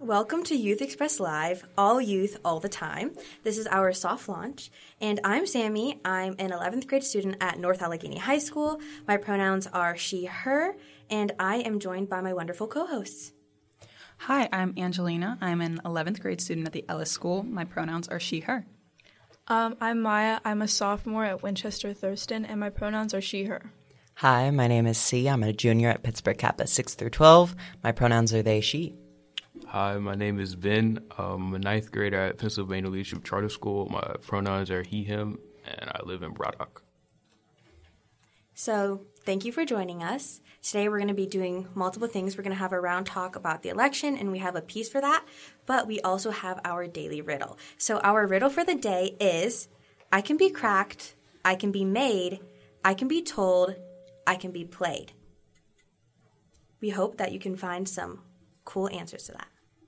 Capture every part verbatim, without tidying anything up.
Welcome to Youth Express Live, all youth, all the time. This is our soft launch, and I'm Sammy. I'm an eleventh grade student at North Allegheny High School. My pronouns are she, her, and I am joined by my wonderful co-hosts. Hi, I'm Angelina. I'm an eleventh grade student at the Ellis School. My pronouns are she, her. Um, I'm Maya. I'm a sophomore at Winchester Thurston, and my pronouns are she, her. Hi, my name is C. I'm a junior at Pittsburgh Kappa six through twelve. My pronouns are they, she. Hi, my name is Ben. I'm a ninth grader at Pennsylvania Leadership Charter School. My pronouns are he, him, and I live in Braddock. So thank you for joining us. Today we're going to be doing multiple things. We're going to have a round talk about the election, and we have a piece for that, but we also have our daily riddle. So our riddle for the day is, I can be cracked, I can be made, I can be told, I can be played. We hope that you can find some cool answers to that.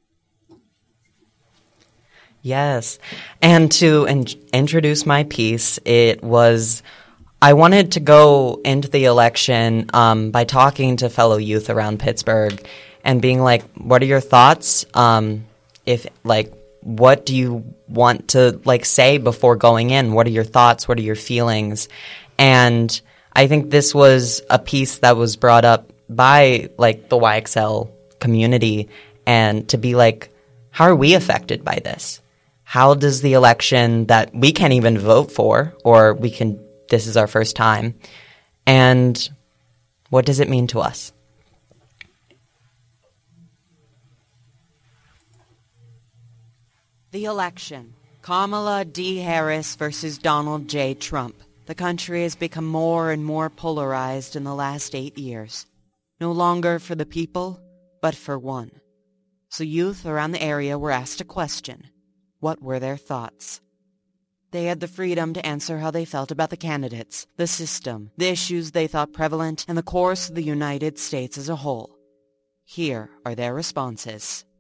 Yes. And to in- introduce my piece, it was, I wanted to go into the election um, by talking to fellow youth around Pittsburgh and being like, what are your thoughts? Um, if, like, what do you want to, like, say before going in? What are your thoughts? What are your feelings? And I think this was a piece that was brought up by, like, the Y X L community, and to be like, how are we affected by this? How does the election that we can't even vote for, or we can, this is our first time, and what does it mean to us? The election. Kamala D. Harris versus Donald J. Trump. The country has become more and more polarized in the last eight years. No longer for the people, but for one. So youth around the area were asked a question. What were their thoughts? They had the freedom to answer how they felt about the candidates, the system, the issues they thought prevalent, and the course of the United States as a whole. Here are their responses.